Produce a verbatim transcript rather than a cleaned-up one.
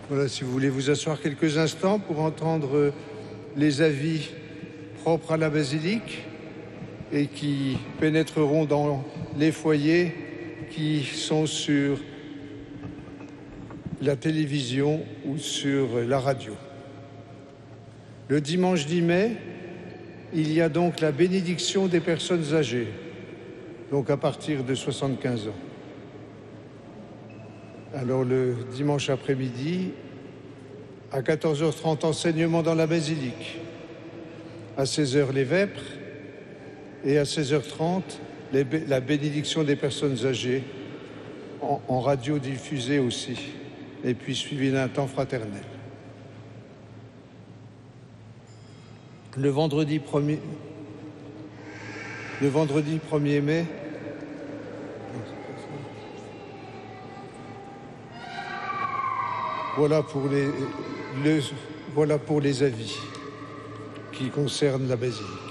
Voilà, si vous voulez vous asseoir quelques instants pour entendre les avis propres à la basilique et qui pénétreront dans les foyers qui sont sur la télévision ou sur la radio. Le dimanche dix mai, il y a donc la bénédiction des personnes âgées, donc à partir de soixante-quinze ans. Alors le dimanche après-midi, à quatorze heures trente, enseignement dans la basilique. À seize heures, les vêpres. Et à seize heures trente, les, la bénédiction des personnes âgées, en, en radio diffusée aussi. Et puis suivi d'un temps fraternel. Le vendredi premier, le vendredi premier mai, voilà pour les, le, voilà pour les avis qui concernent la basilique.